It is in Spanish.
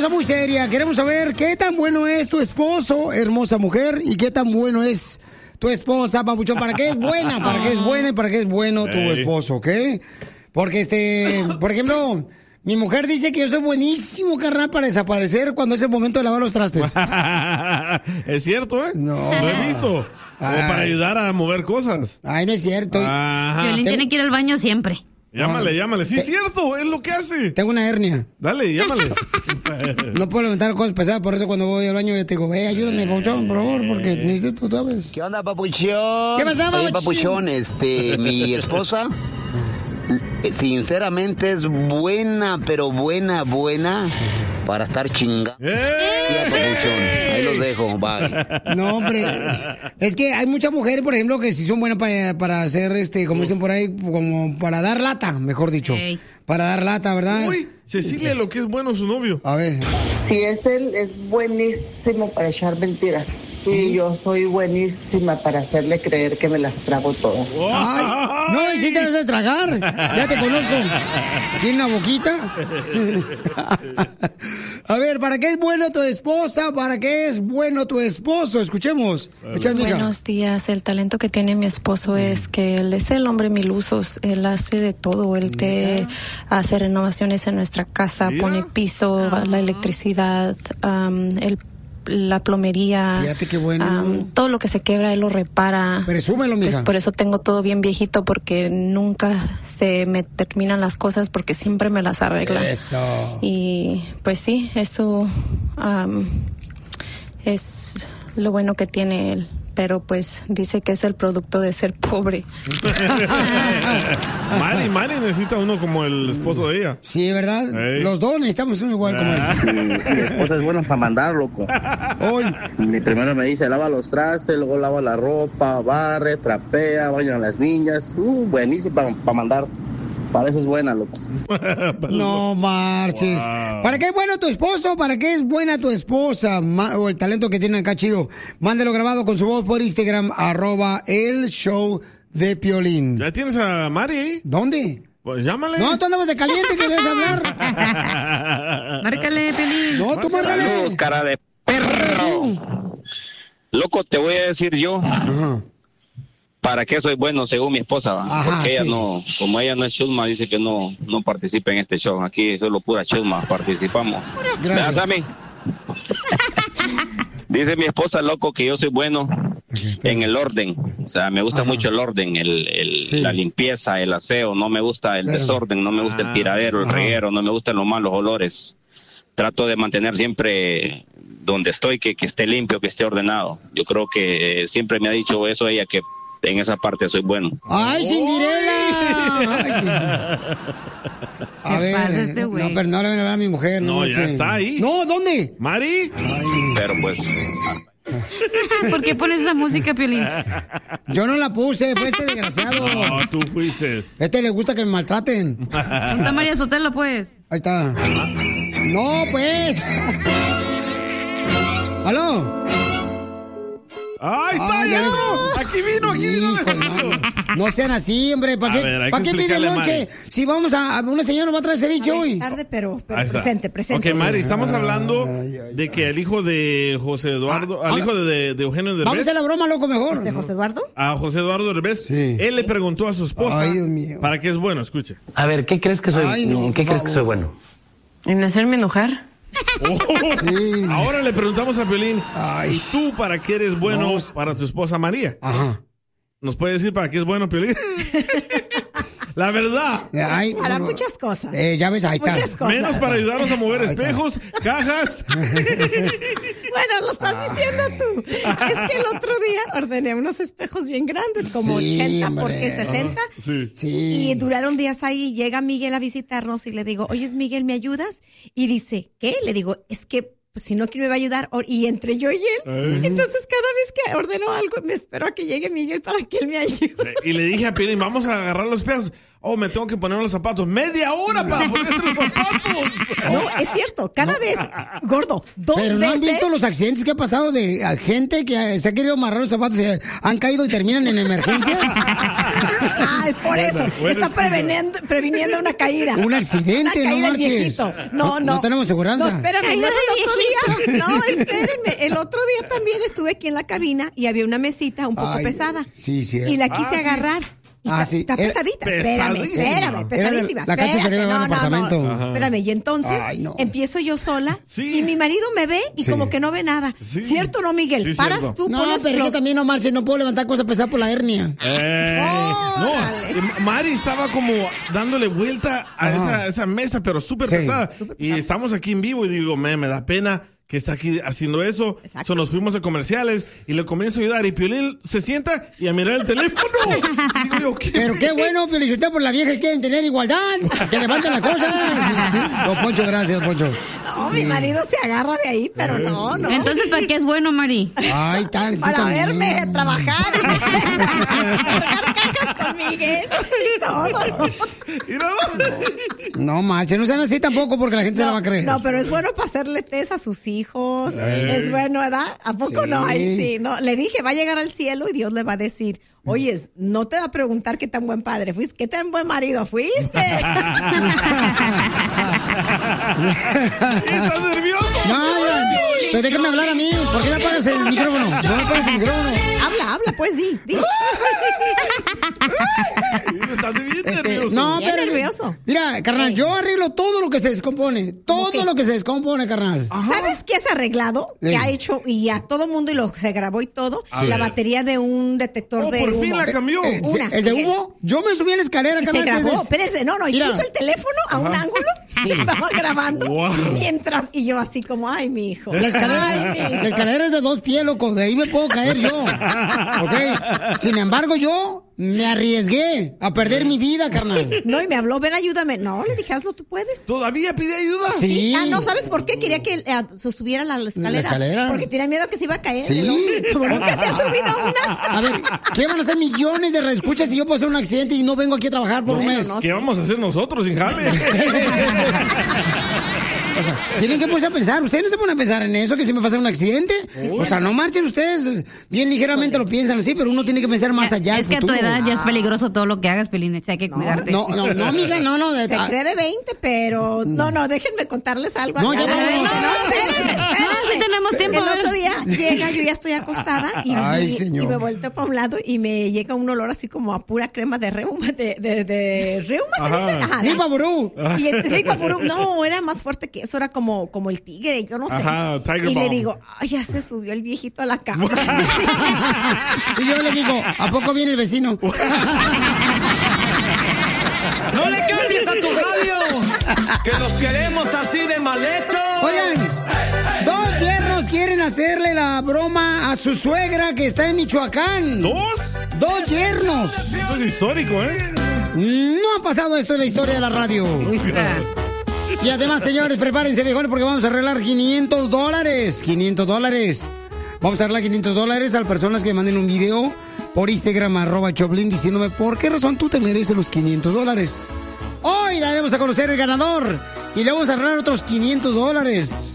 cosa muy seria. Queremos saber qué tan bueno es tu esposo, hermosa mujer, y qué tan bueno es tu esposa, papuchón. ¿Para qué es buena? ¿Para qué es buena y para qué es bueno tu esposo, ok? Porque, por ejemplo, mi mujer dice que yo soy buenísimo, carnal, para desaparecer cuando es el momento de lavar los trastes. Es cierto, ¿eh? No. Lo he visto. O para ayudar a mover cosas. Ay, no es cierto. Violín tiene que ir al baño siempre. Llámale. Sí, es cierto, es lo que hace. Tengo una hernia. Dale, llámale. No puedo levantar cosas pesadas, por eso cuando voy al baño yo te digo, ayúdame, papuchón, por favor, porque necesito, tú sabes. ¿Qué onda, papuchón? ¿Qué pasa, papuchón? Mi esposa, sinceramente es buena, pero buena para estar chingando. Ya, papuchón, ahí los dejo, bye. No, hombre, es que hay muchas mujeres, por ejemplo, que sí son buenas para hacer, como dicen por ahí, como para dar lata, mejor dicho. Ey. Para dar lata, ¿verdad? Uy, Cecilia, lo que es bueno su novio. A ver. Si es él, es buenísimo para echar mentiras. Y yo soy buenísima para hacerle creer que me las trago todas. Ay, no, y sí te las de tragar. Ya te conozco. ¿Tiene una boquita? A ver, ¿para qué es bueno tu esposa? ¿Para qué es bueno tu esposo? Escuchemos. Buenos días. El talento que tiene mi esposo es que él es el hombre mil usos. Él hace de todo. Él te hace renovaciones en nuestra casa, pone piso, la electricidad, la plomería. Fíjate qué bueno. Todo lo que se quebra, él lo repara. Presúmelo, mija. Pues por eso tengo todo bien viejito, porque nunca se me terminan las cosas, porque siempre me las arregla. Eso. Y pues sí, eso es lo bueno que tiene él. Pero pues dice que es el producto de ser pobre. Mari necesita uno como el esposo de ella. Sí, ¿verdad? Los dos necesitamos uno igual como él. Mi esposa es buena para mandar, loco. Primero me dice, lava los trastes, luego lava la ropa, barre, trapea, baña a las niñas. Buenísima para mandar. Para eso es buena, loco. No marches. Wow. ¿Para qué es bueno tu esposo? ¿Para qué es buena tu esposa? O el talento que tiene acá chido. Mándelo grabado con su voz por Instagram, @el show de Piolín. ¿Ya tienes a Mari? ¿Dónde? Pues llámale. No, tú andabas de caliente, ¿querías hablar? Márcale, Piolín. No, tú márcale. Saludos, cara de perro. Loco, te voy a decir yo. Ajá. ¿Para qué soy bueno según mi esposa? Ajá, porque ella sí. no, como ella no es chusma, dice que no participa en este show. Aquí solo pura chusma participamos. Gracias. Sammy? Dice mi esposa, loco, que yo soy bueno en el orden. O sea, me gusta mucho el orden, Sí. la limpieza, el aseo. No me gusta el desorden, no me gusta el tiradero, el reguero, no me gustan los malos olores. Trato de mantener siempre donde estoy, que esté limpio, que esté ordenado. Yo creo que siempre me ha dicho eso ella, que en esa parte soy bueno. ¡Ay, Cinderella! A ver, no, pero no le van a hablar a mi mujer. No, ya está ahí. No, ¿dónde? Mari. Pero pues... ¿Por qué pones esa música, Piolín? Yo no la puse, fue este desgraciado. No, tú fuiste. Le gusta que me maltraten. Ponta María Sotelo, pues. Ahí está. No, pues. ¿Aló? ¡Ahí está! ya ves. Aquí vino. No sean así, hombre. ¿Para qué pide lonche? Si vamos a... Una señora va a traer ceviche hoy. Tarde, pero presente. Ok, Mari, estamos hablando de que el hijo de José Eduardo, al hijo de Eugenio Derbez. Vamos a la broma, loco, mejor. ¿José Eduardo? A José Eduardo Derbez. Sí. Él le preguntó a su esposa. Ay, Dios mío. ¿Para qué es bueno? Escuche. A ver, ¿qué crees que soy? Ay, no, ¿En qué crees que soy bueno? ¿En hacerme enojar? Sí. Ahora le preguntamos a Piolín, Ay. ¿y tú para qué eres bueno para tu esposa María? Ajá. ¿Nos puede decir para qué es bueno, Piolín? La verdad. Ay, Para muchas cosas. Ya ves, ahí está. Muchas cosas. Menos para ayudarnos a mover espejos, cajas. Bueno, lo estás diciendo tú. Es que el otro día ordené unos espejos bien grandes, como Sí, 80 hombre. porque 60. Sí. Y duraron días ahí. Llega Miguel a visitarnos y le digo, oye, Miguel, ¿me ayudas? Y dice, ¿qué? Le digo, es que pues, si no, ¿quién me va a ayudar? Y entre yo y él. Entonces, cada vez que ordeno algo, me espero a que llegue Miguel para que él me ayude. Y le dije a Piolín, vamos a agarrar los espejos. oh, me tengo que poner los zapatos. ¡Media hora para ponerse los zapatos! No, es cierto, cada vez, gordo, dos Pero ¿no veces. han visto los accidentes que ha pasado de gente que se ha querido amarrar los zapatos y han caído y terminan en emergencias? Es por eso. Está previniendo una caída. Un accidente, una caída no el marches. viejito. No tenemos seguranza. No, espérame. Luego el otro día. No, espérenme. El otro día también estuve aquí en la cabina y había una mesita un poco pesada. Sí, sí. Y la quise agarrar. Está pesadita. Espérame. Pesadísima. La cancha se le va al apartamento. No. Espérame. Y entonces empiezo yo sola y mi marido me ve y como que no ve nada. Sí. ¿Cierto o no, Miguel? Sí, Paras cierto. tú, No, pones pero es que también no marches, no puedo levantar cosas pesadas por la hernia. No, Mari estaba como dándole vuelta a esa mesa, pero súper pesada. Y estamos aquí en vivo y digo, me da pena que está aquí haciendo eso. So, nos fuimos a comerciales y le comienzo a ayudar. Y Piolín se sienta y a mirar el teléfono. Digo yo, ¿qué? Pero qué bueno, Piolín, usted por la vieja que quieren tener igualdad. Que levanten las cosas. Don Poncho, gracias, Don Poncho. No, mi marido se agarra de ahí, pero no. Entonces, ¿para qué es bueno, Mari? Ay, para verme trabajar y cargar cajas con Miguel y todo. No, macho, no sean así tampoco porque la gente se la va a creer. No, pero es bueno para hacerle test a sus hijos. Es bueno, ¿verdad? ¿A poco no? Ay, sí. No, le dije, va a llegar al cielo y Dios le va a decir, oye, no te va a preguntar qué tan buen padre fuiste, qué tan buen marido fuiste. ¿Estás nervioso? No, pero déjame hablar a mí. ¿Por qué me apagas el micrófono? No me apagas el micrófono. Habla, pues di. Estás bien nervioso. No, Bien pero nervioso. Mira, carnal, yo arreglo todo lo que se descompone. Todo lo que se descompone, carnal. ¿Sabes qué has arreglado? Que ha hecho y a todo mundo y se grabó y todo. La batería de un detector de por humo. fin la cambió. ¿El de humo? Yo me subí a la escalera, Y carnal. se grabó, que es- espérense, y Mira. puso el teléfono a un ángulo, se estaba grabando, mientras, y yo así como, ay, mi hijo. La escalera es de 2 pies, loco. De ahí me puedo caer yo. ¿Ok? Sin embargo, yo me arriesgué a perder mi vida, carnal. No, y me habló, ven, ayúdame. No, le dije, hazlo, tú puedes. ¿Todavía pide ayuda? Sí. No, ¿sabes por qué? Quería que subiera la escalera. ¿La escalera? Porque tenía miedo que se iba a caer. Sí. Como nunca se ha subido una. A ver, ¿qué van a hacer millones de reescuchas si yo puedo hacer un accidente y no vengo aquí a trabajar por un mes? ¿Qué vamos a hacer nosotros sin jale? O sea, tienen que ponerse a pensar. ¿Ustedes no se ponen a pensar en eso, que si me pasa un accidente? O sea, no marchen ustedes. Bien ligeramente lo piensan así, pero uno tiene que pensar más allá. Es que a tu edad ya es peligroso todo lo que hagas, Pelín. Hay que cuidarte. No, amiga, no. Se cree de 20, pero no, déjenme contarles algo. No, ya vamos. Espérenme. Sí tenemos tiempo. El otro día llega, yo ya estoy acostada y me volteo para un lado y me llega un olor así como a pura crema de reuma, de reuma, ¿se dice? Ajá. Lipaburú. Y Lipaburú, no, era más fuerte que eso, era como el tigre, yo no sé. Ajá, Tiger y le Balm. digo, ay, ya se subió el viejito a la cama. Y yo le digo, ¿a poco viene el vecino? ¡No le cambies a tu radio! ¡Que nos queremos así de mal hecho! Oigan, 2 yernos quieren hacerle la broma a su suegra que está en Michoacán. ¿2? 2 yernos. Esto es histórico, ¿eh? No ha pasado esto en la historia de la radio. Y además, señores, prepárense, viejones, porque vamos a arreglar $500. $500. Vamos a arreglar $500 a las personas que manden un video por Instagram, @Choplin, diciéndome por qué razón tú te mereces los $500. Hoy daremos a conocer el ganador y le vamos a arreglar otros $500.